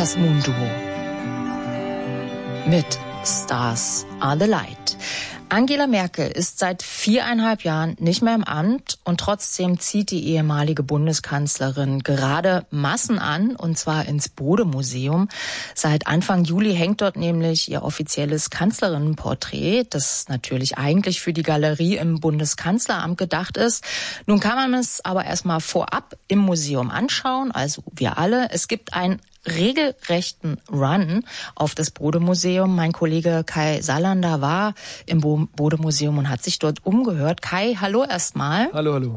Das Moon-Duo mit Stars Are the Light. Angela Merkel ist seit 4,5 Jahren nicht mehr im Amt und trotzdem zieht die ehemalige Bundeskanzlerin gerade Massen an, und zwar ins Bode-Museum. Seit Anfang Juli hängt dort nämlich ihr offizielles Kanzlerinnenporträt, das natürlich eigentlich für die Galerie im Bundeskanzleramt gedacht ist. Nun kann man es aber erstmal vorab im Museum anschauen, also wir alle. Es gibt ein regelrechten Run auf das Bode-Museum. Mein Kollege Kai Salander war im Bode-Museum und hat sich dort umgehört. Kai, hallo erstmal. Hallo.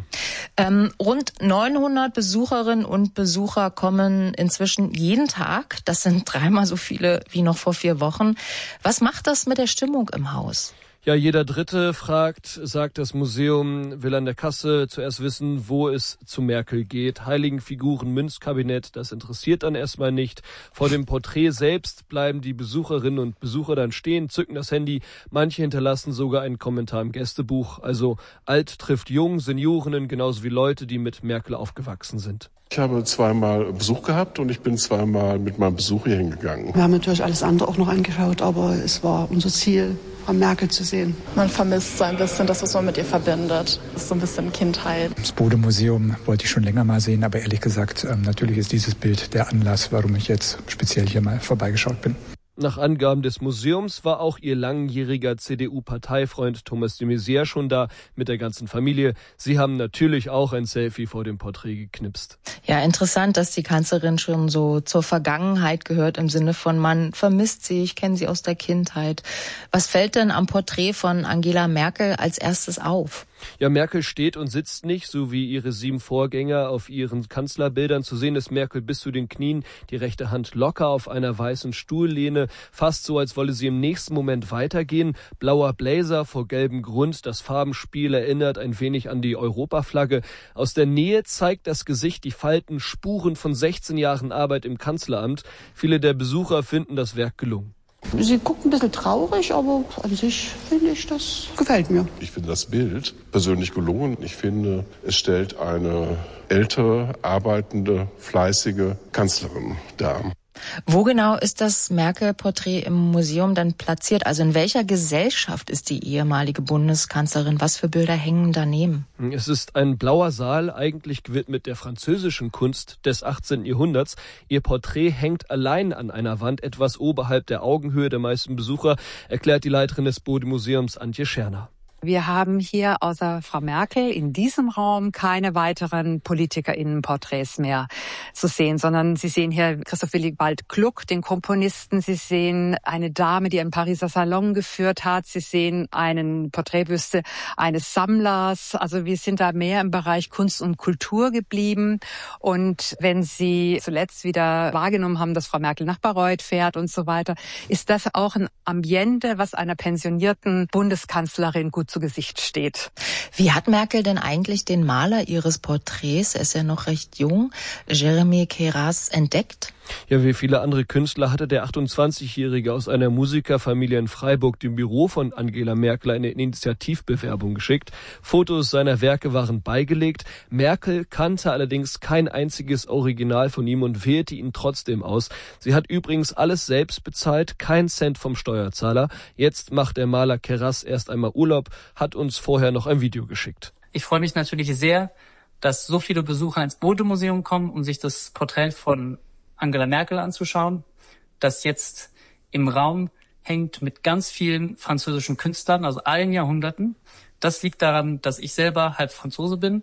Rund 900 Besucherinnen und Besucher kommen inzwischen jeden Tag. Das sind 3-mal so viele wie noch vor 4 Wochen. Was macht das mit der Stimmung im Haus? Ja, jeder Dritte sagt das Museum, will an der Kasse zuerst wissen, wo es zu Merkel geht. Heiligenfiguren, Münzkabinett, das interessiert dann erstmal nicht. Vor dem Porträt selbst bleiben die Besucherinnen und Besucher dann stehen, zücken das Handy. Manche hinterlassen sogar einen Kommentar im Gästebuch. Also alt trifft jung, Seniorinnen genauso wie Leute, die mit Merkel aufgewachsen sind. Ich habe 2-mal Besuch gehabt und ich bin 2-mal mit meinem Besuch hier hingegangen. Wir haben natürlich alles andere auch noch angeschaut, aber es war unser Ziel, Frau Merkel zu sehen. Man vermisst so ein bisschen das, was man mit ihr verbindet. Das ist so ein bisschen Kindheit. Das Bode-Museum wollte ich schon länger mal sehen, aber ehrlich gesagt, natürlich ist dieses Bild der Anlass, warum ich jetzt speziell hier mal vorbeigeschaut bin. Nach Angaben des Museums war auch ihr langjähriger CDU-Parteifreund Thomas de Maizière schon da mit der ganzen Familie. Sie haben natürlich auch ein Selfie vor dem Porträt geknipst. Ja, interessant, dass die Kanzlerin schon so zur Vergangenheit gehört, im Sinne von, man vermisst sie, ich kenne sie aus der Kindheit. Was fällt denn am Porträt von Angela Merkel als erstes auf? Ja, Merkel steht und sitzt nicht, so wie ihre 7 Vorgänger auf ihren Kanzlerbildern. Zu sehen ist Merkel bis zu den Knien, die rechte Hand locker auf einer weißen Stuhllehne, fast so, als wolle sie im nächsten Moment weitergehen. Blauer Blazer vor gelbem Grund, das Farbenspiel erinnert ein wenig an die Europaflagge. Aus der Nähe zeigt das Gesicht die Falten, Spuren von 16 Jahren Arbeit im Kanzleramt. Viele der Besucher finden das Werk gelungen. Sie guckt ein bisschen traurig, aber an sich finde ich, das gefällt mir. Ich finde das Bild persönlich gelungen. Ich finde, es stellt eine ältere, arbeitende, fleißige Kanzlerin dar. Wo genau ist das Merkel-Porträt im Museum dann platziert? Also in welcher Gesellschaft ist die ehemalige Bundeskanzlerin? Was für Bilder hängen daneben? Es ist ein blauer Saal, eigentlich gewidmet der französischen Kunst des 18. Jahrhunderts. Ihr Porträt hängt allein an einer Wand, etwas oberhalb der Augenhöhe der meisten Besucher, erklärt die Leiterin des Bode-Museums Antje Scherner. Wir haben hier außer Frau Merkel in diesem Raum keine weiteren PolitikerInnenporträts mehr zu sehen, sondern Sie sehen hier Christoph Willibald Gluck, den Komponisten. Sie sehen eine Dame, die einen Pariser Salon geführt hat. Sie sehen einen Porträtbüste eines Sammlers. Also wir sind da mehr im Bereich Kunst und Kultur geblieben. Und wenn Sie zuletzt wieder wahrgenommen haben, dass Frau Merkel nach Bayreuth fährt und so weiter, ist das auch ein Ambiente, was einer pensionierten Bundeskanzlerin gut zu Gesicht steht. Wie hat Merkel denn eigentlich den Maler ihres Porträts, er ist ja noch recht jung, Jeremy Keras, entdeckt? Ja, wie viele andere Künstler hatte der 28-Jährige aus einer Musikerfamilie in Freiburg dem Büro von Angela Merkel eine Initiativbewerbung geschickt. Fotos seiner Werke waren beigelegt. Merkel kannte allerdings kein einziges Original von ihm und wählte ihn trotzdem aus. Sie hat übrigens alles selbst bezahlt, kein Cent vom Steuerzahler. Jetzt macht der Maler Keras erst einmal Urlaub, hat uns vorher noch ein Video geschickt. Ich freue mich natürlich sehr, dass so viele Besucher ins Bode-Museum kommen, um sich das Porträt von Angela Merkel anzuschauen, das jetzt im Raum hängt mit ganz vielen französischen Künstlern, also allen Jahrhunderten. Das liegt daran, dass ich selber halb Franzose bin,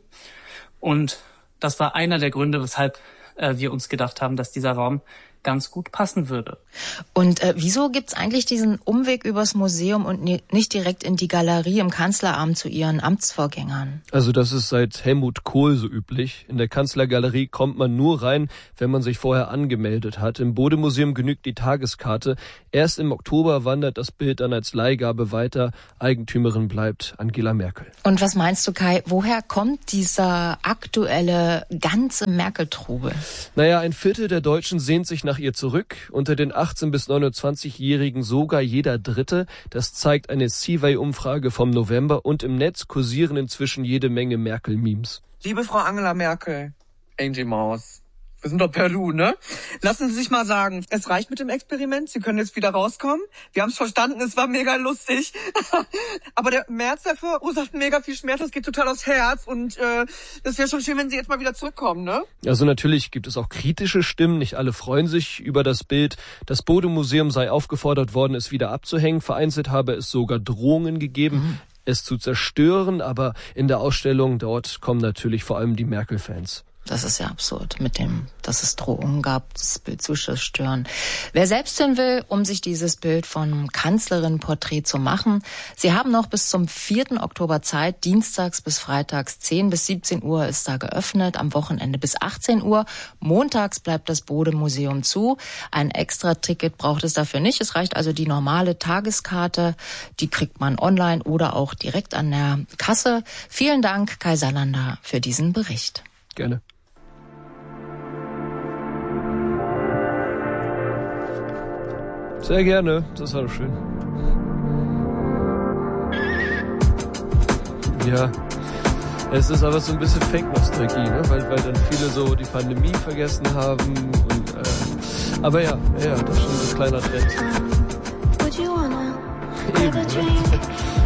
und das war einer der Gründe, weshalb wir uns gedacht haben, dass dieser Raum ganz gut passen würde. Und wieso gibt's eigentlich diesen Umweg übers Museum und nicht direkt in die Galerie im Kanzleramt zu ihren Amtsvorgängern? Also das ist seit Helmut Kohl so üblich. In der Kanzlergalerie kommt man nur rein, wenn man sich vorher angemeldet hat. Im Bode-Museum genügt die Tageskarte. Erst im Oktober wandert das Bild dann als Leihgabe weiter. Eigentümerin bleibt Angela Merkel. Und was meinst du, Kai, woher kommt dieser aktuelle ganze Merkel-Trubel? Naja, ein Viertel der Deutschen sehnt sich nach ihr zurück. Unter den 18- bis 29-Jährigen sogar jeder Dritte. Das zeigt eine Seaway-Umfrage vom November, und im Netz kursieren inzwischen jede Menge Merkel-Memes. Liebe Frau Angela Merkel, Angie Maus, Wir sind doch Peru, ne? Lassen Sie sich mal sagen, es reicht mit dem Experiment. Sie können jetzt wieder rauskommen. Wir haben es verstanden, es war mega lustig. Aber der März, der verursacht mega viel Schmerz. Das geht total aufs Herz. Und das wäre schon schön, wenn Sie jetzt mal wieder zurückkommen, ne? Also natürlich gibt es auch kritische Stimmen. Nicht alle freuen sich über das Bild. Das Bode-Museum sei aufgefordert worden, es wieder abzuhängen. Vereinzelt habe es sogar Drohungen gegeben, es zu zerstören. Aber in der Ausstellung dort kommen natürlich vor allem die Merkel-Fans. Das ist ja absurd, mit dem, dass es Drohungen gab, das Bild zu zerstören. Wer selbst hin will, um sich dieses Bild vom Kanzlerin-Porträt zu machen, Sie haben noch bis zum 4. Oktober Zeit, dienstags bis freitags 10 bis 17 Uhr ist da geöffnet, am Wochenende bis 18 Uhr. Montags bleibt das Bode-Museum zu. Ein Extra-Ticket braucht es dafür nicht. Es reicht also die normale Tageskarte. Die kriegt man online oder auch direkt an der Kasse. Vielen Dank, Kai Salander, für diesen Bericht. Gerne. Sehr gerne, das war doch schön. Ja, es ist aber so ein bisschen Fake-Nostalgie, ne? Weil dann viele so die Pandemie vergessen haben. Und, aber ja, das ist schon so ein kleiner Trend. Eben, ne?